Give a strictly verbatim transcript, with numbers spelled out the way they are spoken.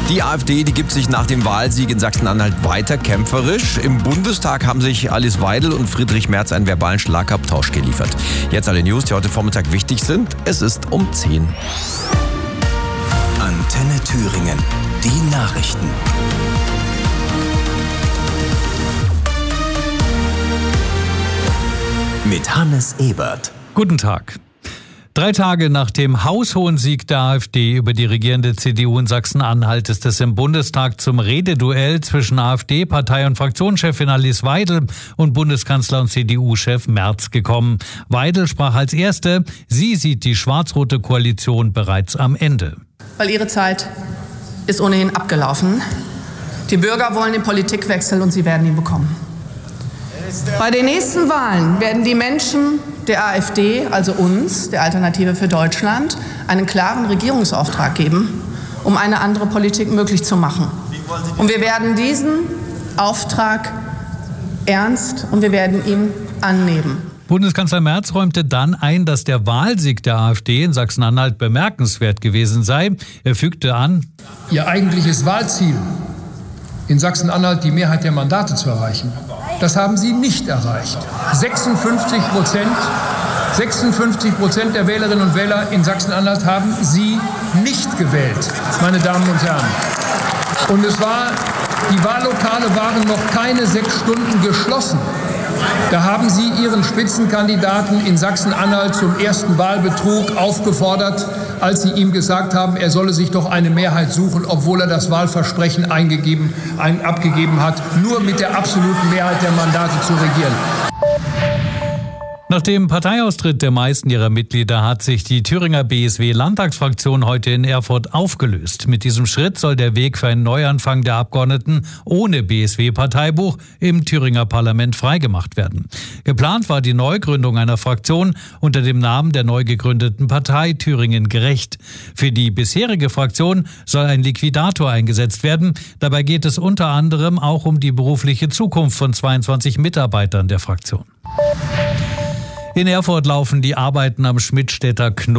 Die AfD, die gibt sich nach dem Wahlsieg in Sachsen-Anhalt weiter kämpferisch. Im Bundestag haben sich Alice Weidel und Friedrich Merz einen verbalen Schlagabtausch geliefert. Jetzt alle News, die heute Vormittag wichtig sind. Es ist um zehn. Antenne Thüringen, die Nachrichten. Mit Hannes Ebert. Guten Tag. Drei Tage nach dem haushohen Sieg der AfD über die regierende C D U in Sachsen-Anhalt ist es im Bundestag zum Rededuell zwischen AfD, Partei- und Fraktionschefin Alice Weidel und Bundeskanzler und C D U-Chef Merz gekommen. Weidel sprach als Erste. Sie sieht die schwarz-rote Koalition bereits am Ende. Weil ihre Zeit ist ohnehin abgelaufen. Die Bürger wollen den Politikwechsel und sie werden ihn bekommen. Bei den nächsten Wahlen werden die Menschen der AfD, also uns, der Alternative für Deutschland, einen klaren Regierungsauftrag geben, um eine andere Politik möglich zu machen. Und wir werden diesen Auftrag ernst und wir werden ihn annehmen. Bundeskanzler Merz räumte dann ein, dass der Wahlsieg der AfD in Sachsen-Anhalt bemerkenswert gewesen sei. Er fügte an: Ihr eigentliches Wahlziel, in Sachsen-Anhalt die Mehrheit der Mandate zu erreichen, das haben Sie nicht erreicht. sechsundfünfzig Prozent, sechsundfünfzig Prozent der Wählerinnen und Wähler in Sachsen-Anhalt haben Sie nicht gewählt, meine Damen und Herren. Und es war, die Wahllokale waren noch keine sechs Stunden geschlossen. Da haben Sie Ihren Spitzenkandidaten in Sachsen-Anhalt zum ersten Wahlbetrug aufgefordert, als Sie ihm gesagt haben, er solle sich doch eine Mehrheit suchen, obwohl er das Wahlversprechen eingegeben, ein, abgegeben hat, nur mit der absoluten Mehrheit der Mandate zu regieren. Nach dem Parteiaustritt der meisten ihrer Mitglieder hat sich die Thüringer B S W-Landtagsfraktion heute in Erfurt aufgelöst. Mit diesem Schritt soll der Weg für einen Neuanfang der Abgeordneten ohne B S W-Parteibuch im Thüringer Parlament freigemacht werden. Geplant war die Neugründung einer Fraktion unter dem Namen der neu gegründeten Partei Thüringen Gerecht. Für die bisherige Fraktion soll ein Liquidator eingesetzt werden. Dabei geht es unter anderem auch um die berufliche Zukunft von zweiundzwanzig Mitarbeitern der Fraktion. In Erfurt laufen die Arbeiten am Schmidtstädter Knoten